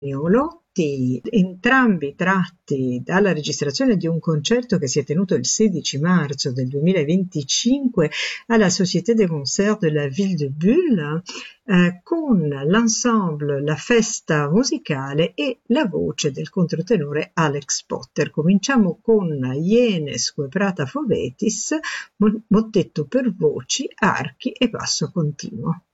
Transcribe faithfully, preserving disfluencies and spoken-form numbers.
Lotti, entrambi tratti dalla registrazione di un concerto che si è tenuto il sedici marzo del duemilaventicinque alla Société des Concerts de la Ville de Bulle, eh, con l'ensemble La Festa Musicale e la voce del controtenore Alex Potter. Cominciamo con Ienes que Prata Fovetis, mottetto per voci, archi e basso continuo.